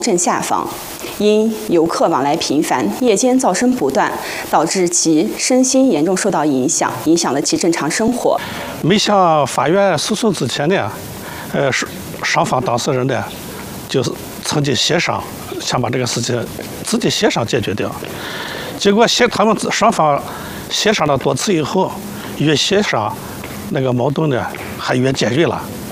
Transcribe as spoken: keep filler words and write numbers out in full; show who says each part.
Speaker 1: 正下方，因游客往来频繁，夜间噪声不断，导致其身心严重受到影响，影响了其正常生活。
Speaker 2: 没向法院诉讼之前呢，呃，双方当事人呢，就是曾经协商，想把这个事情自己协商解决掉。结果协他们双方协商了多次以后，越协商，那个矛盾呢还越尖锐了。